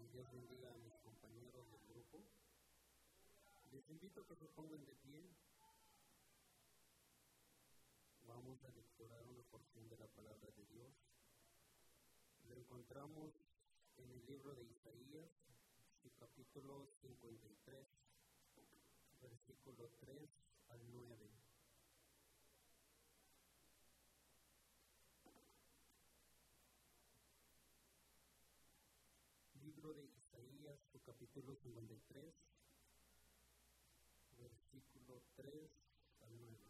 Dios bendiga a mis compañeros del grupo. Les invito a que se pongan de pie. Vamos a lecturar una porción de la palabra de Dios. Lo encontramos en el libro de Isaías, su capítulo 53, versículo 3 al 9. Libro de Isaías, su capítulo 53, versículo 3 al 9.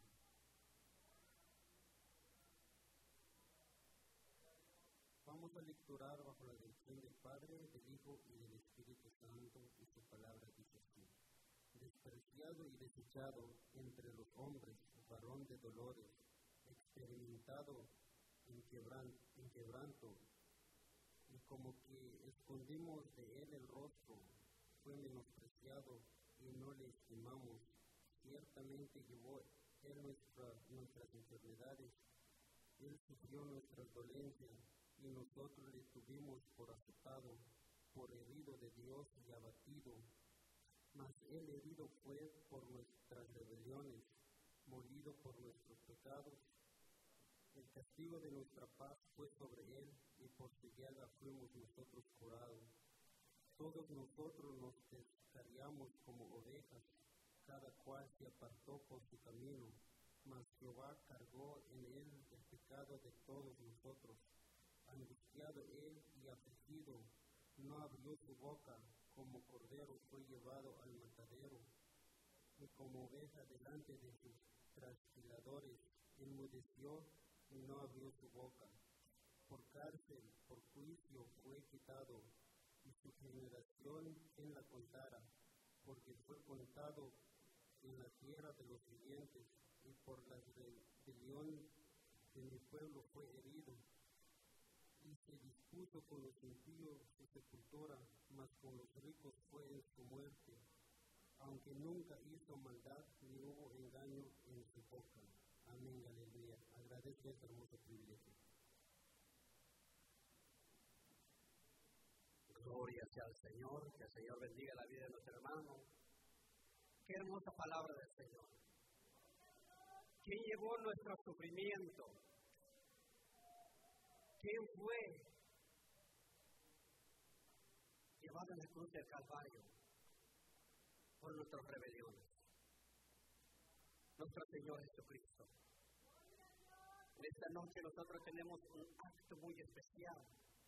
Vamos a lecturar bajo la dirección del Padre, del Hijo y del Espíritu Santo, y su palabra dice así: despreciado y desechado entre los hombres, varón de dolores, experimentado en quebranto, y como que escondimos de él el rostro, fue menospreciado y no le estimamos. Ciertamente llevó él nuestras enfermedades, él sufrió nuestras dolencias, y nosotros le tuvimos por azotado, por herido de Dios y abatido. Mas él herido fue por nuestras rebeliones, molido por nuestros pecados. El castigo de nuestra paz fue sobre él, y por su llaga fuimos nosotros curados. Todos nosotros nos descarriamos como ovejas, cada cual se apartó por su camino, mas Jehová cargó en él el pecado de todos nosotros. Angustiado él y afligido, no abrió su boca, como cordero fue llevado al matadero, y como oveja delante de sus trasquiladores, enmudeció y no abrió su boca. Por cárcel, por juicio fue quitado, y su generación quien la contara, porque fue contado en la tierra de los vivientes, y por la rebelión de mi pueblo fue herido. Y se dispuso con los impíos su sepultura, mas con los ricos fue en su muerte, aunque nunca hizo maldad ni hubo engaño en su boca. Amén, aleluya. Agradezco este hermoso privilegio. Gloria sea al Señor, que el Señor bendiga la vida de nuestro hermano. Qué hermosa palabra del Señor. ¿Quién llevó nuestro sufrimiento? ¿Quién fue llevado en la cruz del Calvario por nuestras rebeliones? Nuestro Señor Jesucristo. En esta noche nosotros tenemos un acto muy especial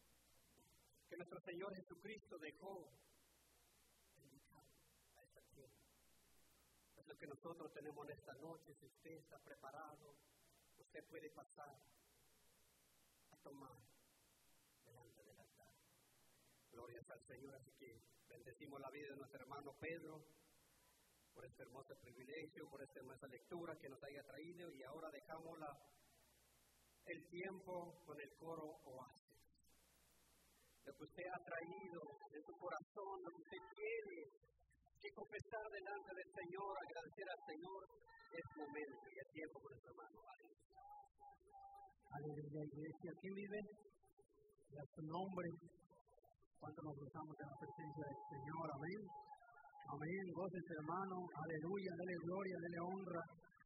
que nuestro Señor Jesucristo dejó dedicado a esta tierra. Es lo que nosotros tenemos en esta noche. Si usted está preparado, usted puede pasar a tomar delante del altar. Gloria al Señor. Así que bendecimos la vida de nuestro hermano Pedro por este hermoso privilegio, por esta hermosa lectura que nos haya traído, y ahora dejamos el tiempo con el coro Oasis. Lo que usted ha traído en su corazón, lo que usted quiere que confesar delante del Señor, agradecer al Señor, es momento y es tiempo con nuestro hermano. Aleluya, iglesia. ¿Quién vive? A su nombre. Cuando nos gozamos de la presencia del Señor. Amén. Amén. Gócese, hermano. Aleluya. Dele gloria, dele honra.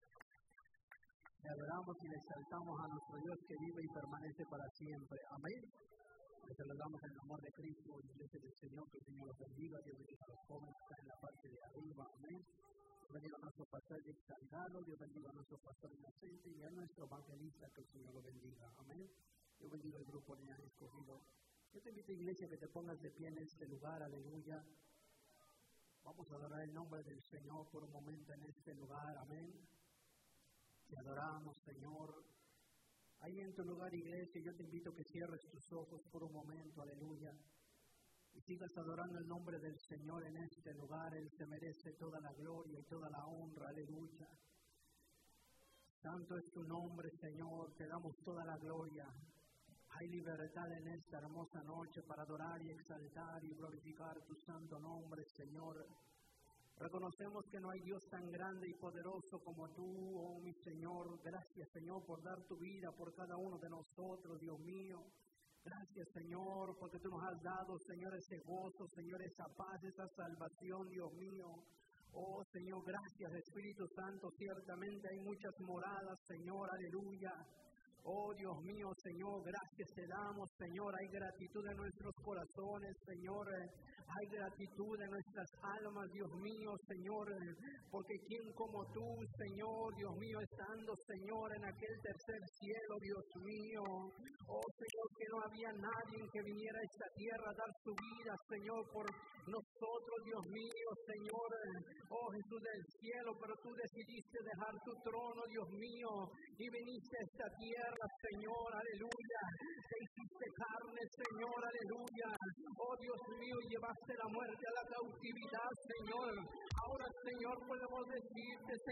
Le adoramos y le exaltamos a nuestro Dios que vive y permanece para siempre. Amén. Le saludamos en el amor de Cristo, iglesia del Señor, que el Señor los bendiga. Dios bendiga a los jóvenes que están en la parte de arriba. Amén. Dios bendiga a nuestro pastor exaltado, Dios bendiga a nuestro pastor inocente y a nuestro evangelista, que el Señor lo bendiga. Amén. Dios bendiga al grupo que has escogido. Yo te invito, iglesia, que te pongas de pie en este lugar. Aleluya. Vamos a adorar el nombre del Señor por un momento en este lugar. Amén. Te adoramos, Señor. Ahí en tu lugar, iglesia, yo te invito a que cierres tus ojos por un momento. Aleluya. Y sigas adorando el nombre del Señor en este lugar. Él se merece toda la gloria y toda la honra. Aleluya. Santo es tu nombre, Señor. Te damos toda la gloria. Hay libertad en esta hermosa noche para adorar y exaltar y glorificar tu santo nombre, Señor. Reconocemos que no hay Dios tan grande y poderoso como tú, oh mi Señor. Gracias, Señor, por dar tu vida por cada uno de nosotros, Dios mío. Gracias, Señor, porque tú nos has dado, Señor, ese gozo, Señor, esa paz, esa salvación, Dios mío. Oh, Señor, gracias, Espíritu Santo. Ciertamente hay muchas moradas, Señor, aleluya. Oh, Dios mío, Señor, gracias te damos, Señor. Hay gratitud en nuestros corazones, Señor. Hay gratitud en nuestras almas, Dios mío, Señor. Porque quien como tú, Señor, Dios mío, estando, Señor, en aquel tercer cielo, Dios mío. Oh, Señor, que no había nadie que viniera a esta tierra a dar su vida, Señor, por nosotros, Dios mío, Señor. Oh, Jesús del cielo, pero tú decidiste dejar tu trono, Dios mío, y viniste a esta tierra, Señor, aleluya. Te hiciste carne, Señor, aleluya. Oh, Dios mío, llevaste la muerte a la cautividad, Señor. Ahora, Señor, podemos decirte,